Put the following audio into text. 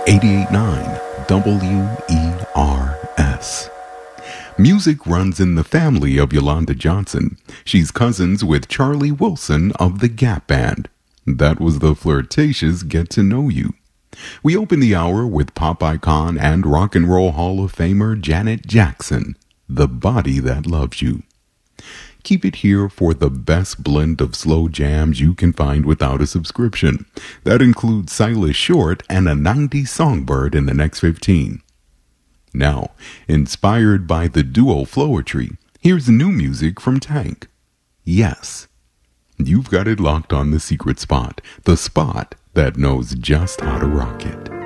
88.9 WERS. Music runs in the family of Yolanda Johnson. She's cousins with Charlie Wilson of the Gap Band. That was the Flirtatious Get to Know You. We open the hour with pop icon and rock and roll Hall of Famer Janet Jackson, The Body That Loves You. Keep it here for the best blend of slow jams you can find without a subscription. That includes Silas Short and a 90s songbird in the next 15. Now, inspired by the duo Floetry, here's new music from Tank. Yes, you've got it locked on the secret spot, the spot that knows just how to rock it.